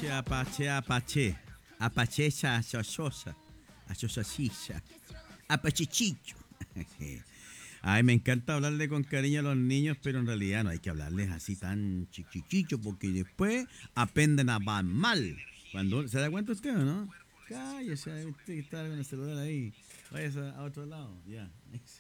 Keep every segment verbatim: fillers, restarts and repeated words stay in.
Apache, apache, apache. Apachecha, achochosa. Achochachilla. Apachichicho. Ay, me encanta hablarle con cariño a los niños, pero en realidad no hay que hablarles así tan chichichicho, porque después aprenden a hablar mal. Cuando, ¿se da cuenta usted o no? Cállese, usted que está con el celular ahí. Vaya a otro lado, ya.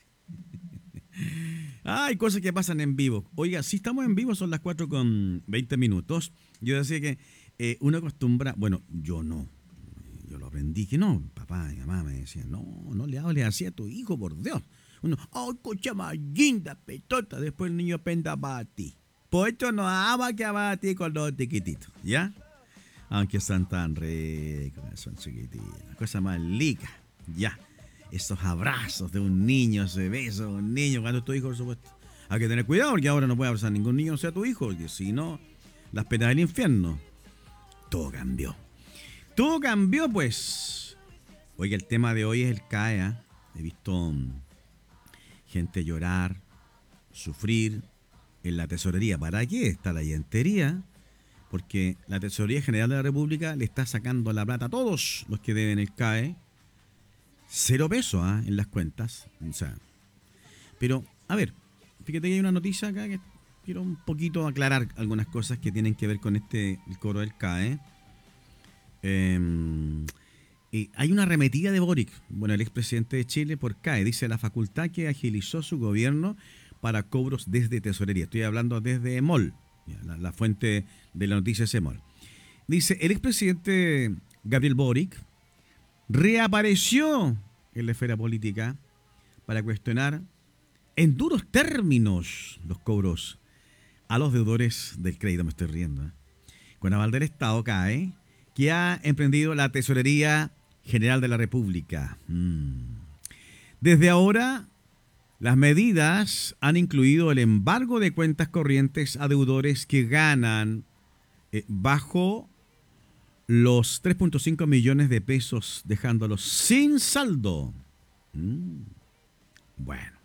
Hay cosas que pasan en vivo. Oiga, si estamos en vivo, son las cuatro con veinte minutos. Yo decía que eh, uno acostumbra, bueno, yo no. Yo lo aprendí que no, papá y mamá me decían, no, no le hables así a tu hijo, por Dios. Uno, oh, escucha más linda, petota. Después el niño penda a ti. Por esto no ama que a ti con los chiquititos, ¿ya? Aunque son tan ricos, son chiquititos. Cosa más lica, ya. Esos abrazos de un niño, ese beso de un niño cuando es tu hijo, por supuesto. Hay que tener cuidado porque ahora no puede abrazar a ningún niño, sea tu hijo, porque si no, las penas del infierno. Todo cambió. Todo cambió, pues. Oiga, el tema de hoy es el C A E. ¿eh? He visto um, gente llorar, sufrir en la tesorería. ¿Para qué está la llantería? Porque la Tesorería General de la República le está sacando la plata a todos los que deben el C A E. Cero peso ¿eh? en las cuentas. O sea, pero, a ver, fíjate que hay una noticia acá que quiero un poquito aclarar algunas cosas que tienen que ver con este el cobro del C A E. Eh, eh, hay una arremetida de Boric, bueno, el expresidente de Chile, por C A E. Dice la facultad que agilizó su gobierno para cobros desde tesorería. Estoy hablando desde EMOL, la, la fuente de la noticia es EMOL. Dice, el expresidente Gabriel Boric reapareció en la esfera política para cuestionar en duros términos los cobros a los deudores del crédito. Me estoy riendo. ¿eh? Con aval del Estado, C A E, que ha emprendido la Tesorería General de la República. Mm. Desde ahora, las medidas han incluido el embargo de cuentas corrientes a deudores que ganan eh, bajo los tres punto cinco millones de pesos, dejándolos sin saldo. Mm. Bueno.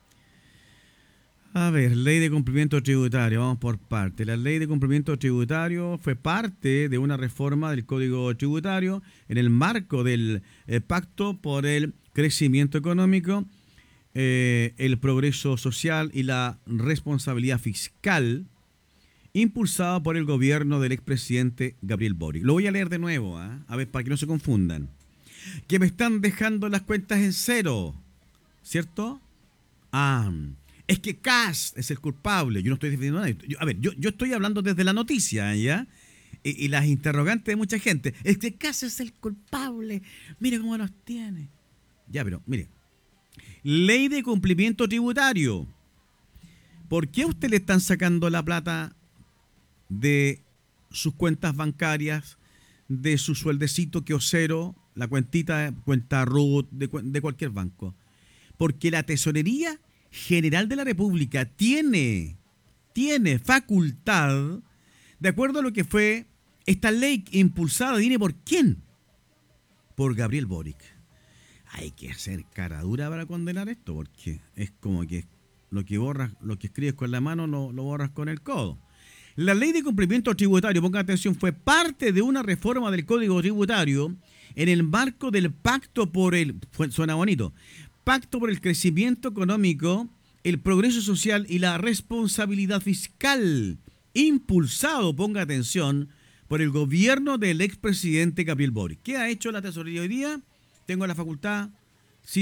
A ver, ley de cumplimiento tributario, vamos por parte. La ley de cumplimiento tributario fue parte de una reforma del Código Tributario en el marco del eh, Pacto por el Crecimiento Económico, eh, el Progreso Social y la Responsabilidad Fiscal, impulsado por el gobierno del expresidente Gabriel Boric. Lo voy a leer de nuevo, ¿eh? A ver, para que no se confundan. Que me están dejando las cuentas en cero, ¿cierto? Ah, es que Kast es el culpable. Yo no estoy defendiendo nada. Yo, a ver, yo, yo estoy hablando desde la noticia, ¿ya? Y, y las interrogantes de mucha gente. Es que Kast es el culpable. Mire cómo los tiene. Ya, pero, mire. Ley de cumplimiento tributario. ¿Por qué a usted le están sacando la plata de sus cuentas bancarias, de su sueldecito kiosero, la cuentita, cuenta root, de, de cualquier banco? Porque la Tesorería General de la República tiene, tiene facultad, de acuerdo a lo que fue esta ley impulsada, ¿viene por quién? Por Gabriel Boric. Hay que hacer cara dura para condenar esto, porque es como que lo que borras, lo que escribes con la mano lo, lo borras con el codo. La ley de cumplimiento tributario, pongan atención, fue parte de una reforma del Código Tributario en el marco del Pacto por el, suena bonito, Pacto por el Crecimiento Económico, el Progreso Social y la Responsabilidad Fiscal, impulsado, ponga atención, por el gobierno del expresidente Gabriel Boric. ¿Qué ha hecho la Tesorería hoy día? Tengo la facultad